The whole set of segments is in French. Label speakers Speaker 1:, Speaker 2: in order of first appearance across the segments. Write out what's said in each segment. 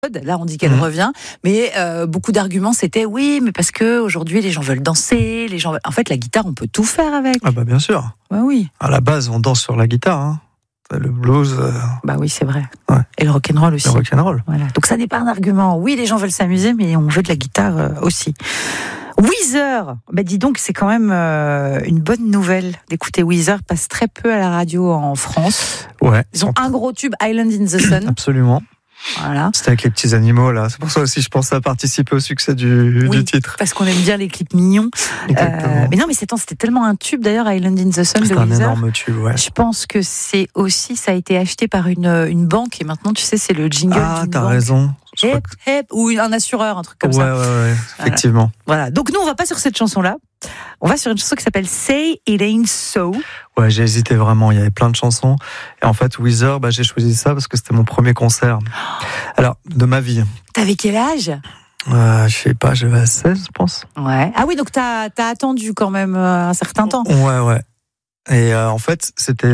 Speaker 1: Là, on dit qu'elle revient, mais beaucoup d'arguments c'était oui, mais parce que aujourd'hui les gens veulent danser, En fait, la guitare, on peut tout faire avec.
Speaker 2: Ah bah bien sûr.
Speaker 1: Bah oui.
Speaker 2: À la base, on danse sur la guitare. Hein. Le blues.
Speaker 1: Bah oui, c'est vrai.
Speaker 2: Ouais.
Speaker 1: Et le rock'n'roll aussi.
Speaker 2: Le rock'n'roll.
Speaker 1: Voilà. Donc ça n'est pas un argument. Oui, les gens veulent s'amuser, mais on veut de la guitare aussi. Weezer, bah dis donc, c'est quand même une bonne nouvelle d'écouter Weezer. Passe très peu à la radio en France.
Speaker 2: Ouais.
Speaker 1: Ils ont un gros tube, Island in the Sun.
Speaker 2: Absolument.
Speaker 1: Voilà.
Speaker 2: C'était avec les petits animaux là. C'est pour ça aussi je pensais à participer au succès du titre.
Speaker 1: Parce qu'on aime bien les clips mignons. Mais non, mais c'était tellement un tube d'ailleurs, Island in the Sun de Weezer.
Speaker 2: C'est un énorme tube, ouais.
Speaker 1: Je pense que ça a été acheté par une banque et maintenant tu sais c'est le jingle d'une banque.
Speaker 2: Ah, t'as raison.
Speaker 1: Ou un assureur, un truc comme
Speaker 2: ça.
Speaker 1: Ouais,
Speaker 2: effectivement.
Speaker 1: Voilà. Donc nous on va pas sur cette chanson-là. On va sur une chanson qui s'appelle Say It Ain't So.
Speaker 2: Ouais, j'ai hésité vraiment. Il y avait plein de chansons. Et en fait, Weezer, j'ai choisi ça parce que c'était mon premier concert. Alors, de ma vie.
Speaker 1: T'avais quel âge ?
Speaker 2: Je sais pas, j'avais 16, je pense.
Speaker 1: Ouais. Ah oui, donc t'as attendu quand même un certain temps.
Speaker 2: Ouais. Et en fait, c'était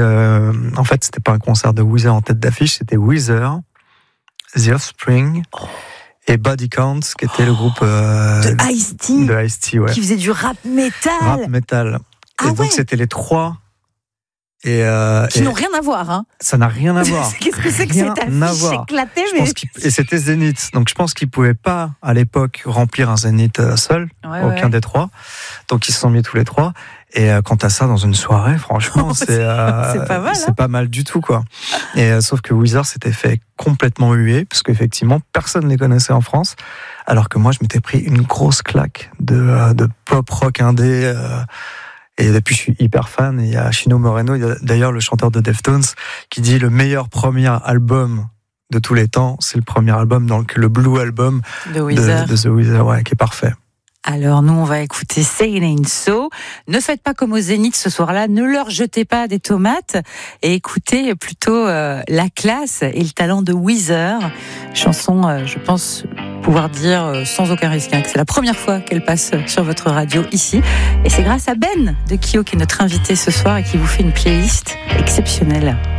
Speaker 2: pas un concert de Weezer en tête d'affiche, c'était Weezer, The Offspring. Et Body Count, qui était le groupe
Speaker 1: de Ice-T,
Speaker 2: ouais.
Speaker 1: Qui faisait du rap metal.
Speaker 2: Et donc c'était les trois.
Speaker 1: Qui n'ont rien à voir, hein.
Speaker 2: Ça n'a rien à voir.
Speaker 1: Qu'est-ce que c'est que cette affiche éclatée,
Speaker 2: Et c'était Zénith. Donc je pense qu'ils pouvaient pas à l'époque remplir un Zénith seul, aucun des trois. Donc ils se sont mis tous les trois. Et quant à ça, dans une soirée, franchement, c'est
Speaker 1: pas mal.
Speaker 2: C'est pas mal du tout, quoi. Et sauf que Weezer s'était fait complètement huer, parce qu'effectivement, personne ne les connaissait en France. Alors que moi, je m'étais pris une grosse claque de pop rock indé. Et depuis, je suis hyper fan. Et il y a Chino Moreno, d'ailleurs le chanteur de Deftones, qui dit le meilleur premier album de tous les temps, c'est le premier album, donc le Blue Album de The Weezer, ouais, qui est parfait.
Speaker 1: Alors nous on va écouter Say It Ain't So. Ne faites pas comme au Zénith ce soir-là, ne leur jetez pas des tomates et écoutez plutôt la classe et le talent de Weezer. Chanson, je pense pouvoir dire sans aucun risque que c'est la première fois qu'elle passe sur votre radio ici. Et c'est grâce à Ben de Kyo qui est notre invité ce soir et qui vous fait une playlist exceptionnelle.